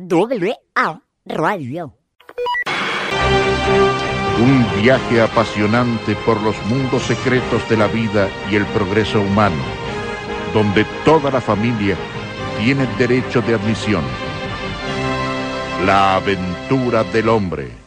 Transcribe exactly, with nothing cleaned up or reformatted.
W A Radio. Un viaje apasionante por los mundos secretos de la vida y el progreso humano, donde toda la familia tiene derecho de admisión. La aventura del hombre.